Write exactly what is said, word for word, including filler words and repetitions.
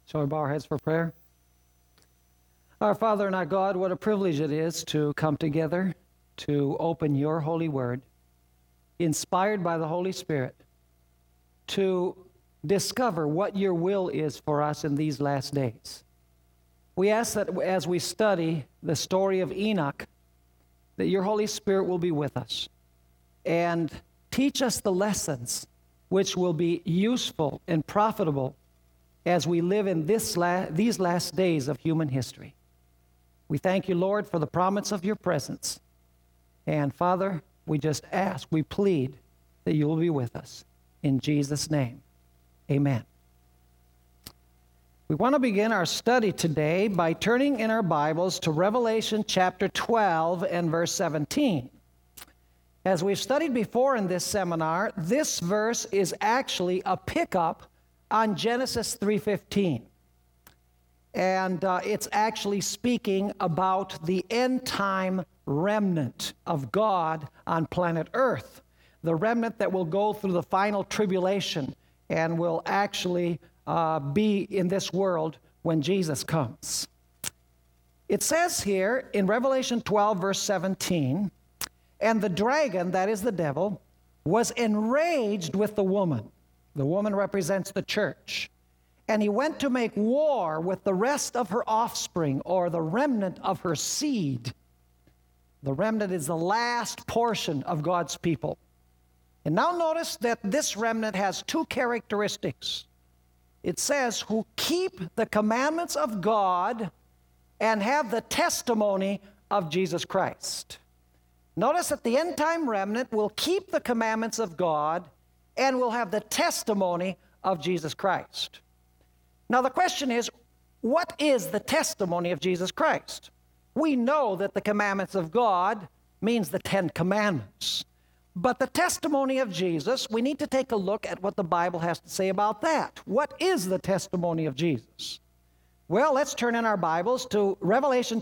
Shall we bow our heads for prayer? Our Father and our God, what a privilege it is to come together to open your holy word, inspired by the Holy Spirit, to discover what your will is for us in these last days. We ask that as we study the story of Enoch, that your Holy Spirit will be with us and teach us the lessons which will be useful and profitable as we live in this la- these last days of human history. We thank you, Lord, for the promise of your presence. And Father, we just ask, we plead that you will be with us. In Jesus' name, amen. We want to begin our study today by turning in our Bibles to Revelation chapter twelve and verse seventeen. As we've studied before in this seminar, this verse is actually a pickup on Genesis three fifteen. And uh, it's actually speaking about the end-time remnant of God on planet Earth, the remnant that will go through the final tribulation and will actually uh, be in this world when Jesus comes. It says here in Revelation twelve, verse seventeen, "And the dragon," that is the devil, "was enraged with the woman." The woman represents the church. "And he went to make war with the rest of her offspring," or the remnant of her seed. The remnant is the last portion of God's people. And now notice that this remnant has two characteristics. It says, "who keep the commandments of God and have the testimony of Jesus Christ." Notice that the end-time remnant will keep the commandments of God and will have the testimony of Jesus Christ. Now the question is, what is the testimony of Jesus Christ? We know that the commandments of God means the Ten Commandments. But the testimony of Jesus, we need to take a look at what the Bible has to say about that. What is the testimony of Jesus? Well, let's turn in our Bibles to Revelation